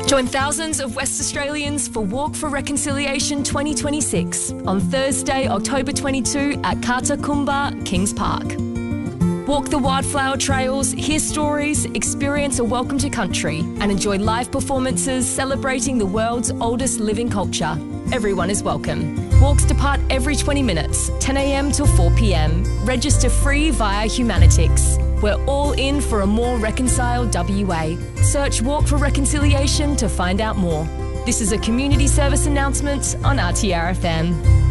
Join thousands of West Australians for Walk for Reconciliation 2026 on Thursday, October 22 at Katakumba, Kings Park. Walk the wildflower trails, hear stories, experience a welcome to country, and enjoy live performances celebrating the world's oldest living culture. Everyone is welcome. Walks depart every 20 minutes, 10 a.m. till 4 p.m. Register free via Humanitix. We're all in for a more reconciled WA. Search Walk for Reconciliation to find out more. This is a community service announcement on RTRFM.